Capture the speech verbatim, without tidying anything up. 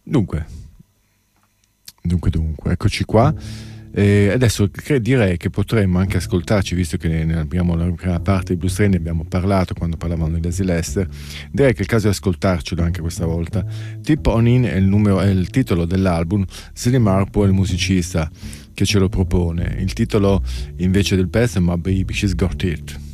Dunque, dunque, dunque, eccoci qua. E adesso direi che potremmo anche ascoltarci, visto che ne abbiamo la prima parte di Blues Train, ne abbiamo parlato quando parlavamo di Lazy Lester. Direi che è il caso di ascoltarcelo anche questa volta. Tip On In è il, numero, è il titolo dell'album. Silly Marple è il musicista che ce lo propone. Il titolo invece del pezzo è My Baby She's Got It.